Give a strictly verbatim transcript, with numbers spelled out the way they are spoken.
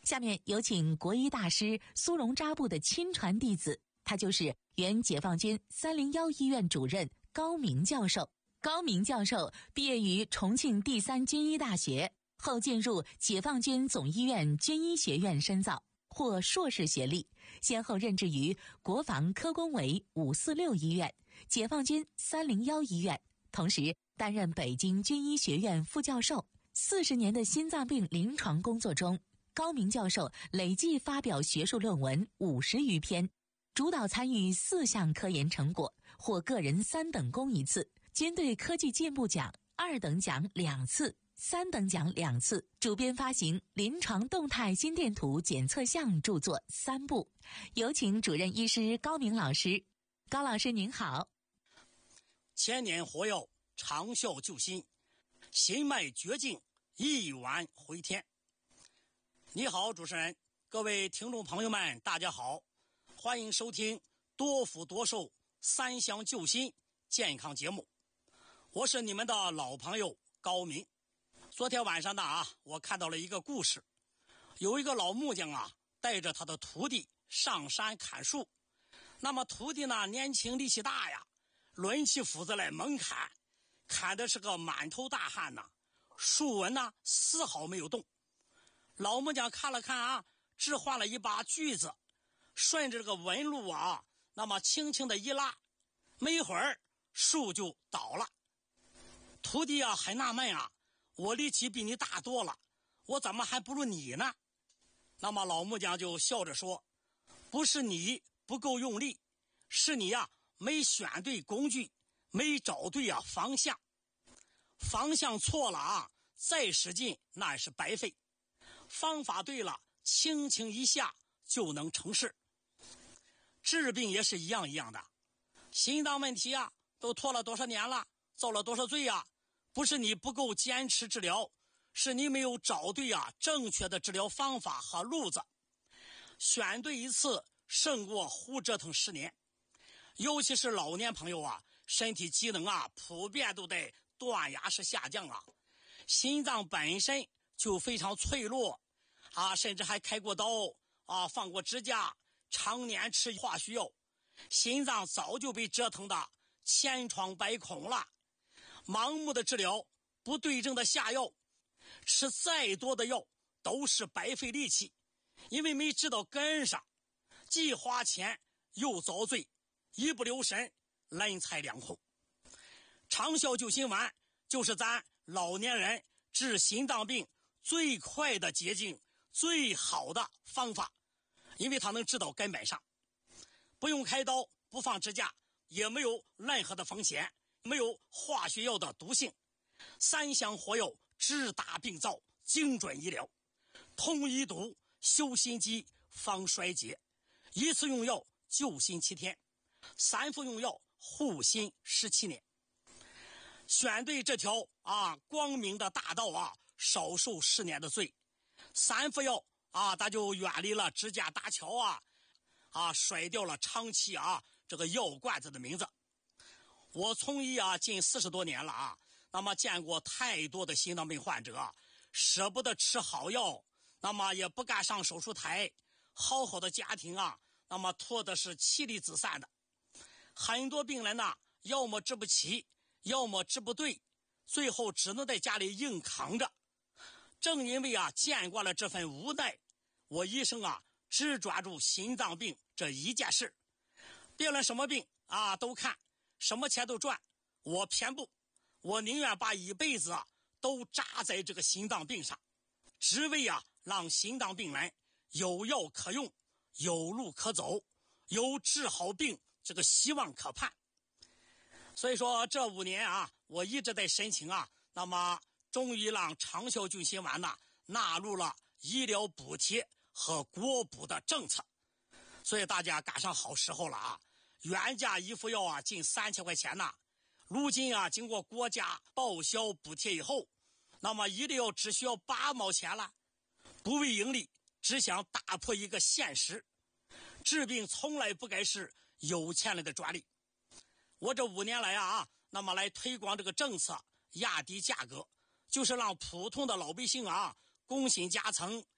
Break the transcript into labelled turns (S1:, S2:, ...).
S1: 下面有请国医大师苏荣扎布的亲传弟子，他就是原解放军三零一医院主任高明教授。高明教授毕业于重庆第三军医大学，后进入解放军总医院军医学院深造，获硕士学历，先后任职于国防科工委五四六医院、解放军三零一医院，同时担任北京军医学院副教授。四十年的心脏病临床工作中，高明教授累计发表学术论文五十余篇，主导参与四项科研成果，获个人三等功一次，军队科技进步奖二等奖两次，三等奖两次，主编发行《临床动态心电图检测项》著作三部。有请主任医师高明老师。高老师您好。
S2: 千年活药，长效救心，心脉绝境，一丸回天。你好，主持人，各位听众朋友们，大家好，欢迎收听多福多寿三香救心健康节目，我是你们的老朋友高明。昨天晚上呢啊，我看到了一个故事，有一个老木匠啊，带着他的徒弟上山砍树。那么徒弟呢，年轻力气大呀，抡起斧子来猛砍，砍的是个满头大汗呐，树纹呢丝毫没有动。老木匠看了看啊，置换了一把锯子，顺着这个纹路啊，那么轻轻的一拉，没一会儿树就倒了。徒弟啊很纳闷啊，我力气比你大多了，我怎么还不如你呢？那么老木匠就笑着说，不是你不够用力，是你呀没选对工具，没找对啊方向。方向错了啊，再使劲那是白费。方法对了，轻轻一下就能成事。治病也是一样一样的，心脏问题啊，都拖了多少年了，遭了多少罪啊？不是你不够坚持治疗，是你没有找对啊正确的治疗方法和路子。选对一次胜过胡折腾十年。尤其是老年朋友啊，身体机能啊普遍都在断崖式下降啊，心脏本身就非常脆弱啊，甚至还开过刀啊，放过支架，常年吃化学药，心脏早就被折腾的千疮百孔了。盲目的治疗，不对症的下药，吃再多的药都是白费力气，因为没治到根上，既花钱又遭罪，一不留神人财两空。长效救心丸就是咱老年人治心脏病最快的捷径，最好的方法，因为它能治到根本上，不用开刀，不放支架，也没有任何的风险，没有化学药的毒性，三香活药直达病灶，精准医疗，通医毒，修心肌，防衰竭，一次用药救心七天，三副用药护心十七年。选对这条啊光明的大道啊，少受十年的罪。三副药啊，咱就远离了支架搭桥啊，啊甩掉了长期啊这个药罐子的名字。我从医啊近四十多年了啊，那么见过太多的心脏病患者啊，舍不得吃好药，那么也不敢上手术台，好好的家庭啊，那么拖的是妻离子散的。很多病人呢，要么治不起，要么治不对，最后只能在家里硬扛着。正因为啊见惯了这份无奈，我医生啊只抓住心脏病这一件事，别论什么病啊都看，什么钱都赚，我偏不，我宁愿把一辈子啊都扎在这个心脏病上，只为啊让心脏病人有药可用，有路可走，有治好病这个希望可盼。所以说这五年啊，我一直在申请啊，那么终于让长效救心丸呢纳入了医疗补贴和国补的政策，所以大家赶上好时候了啊！原价一副药啊近三千块钱呢，如今啊经过国家报销补贴以后，那么一粒药只需要八毛钱了。不为盈利，只想打破一个现实，治病从来不该是有钱人的专利。我这五年来啊，那么来推广这个政策，压低价格，就是让普通的老百姓啊，工薪阶层